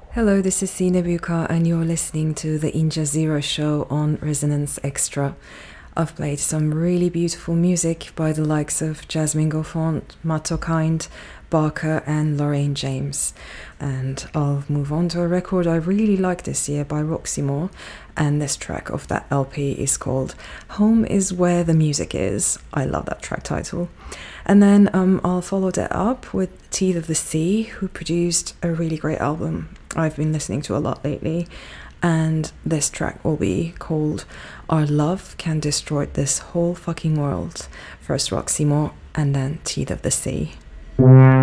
Hello, this is Sina Buka, and you're listening to the Inja Zero show on Resonance Extra. I've played some really beautiful music by the likes of Jasmine Gaufont, Mato Kind, Barker, and Lorraine James. And I'll move on to a record I really like this year by Roxy Moore, and this track of that LP is called Home is Where the Music Is. I love that track title. And then I'll follow that up with Teeth of the Sea, who produced a really great album I've been listening to a lot lately. And this track will be called Our Love Can Destroy This Whole Fucking World. First Roxy Moore and then Teeth of the Sea.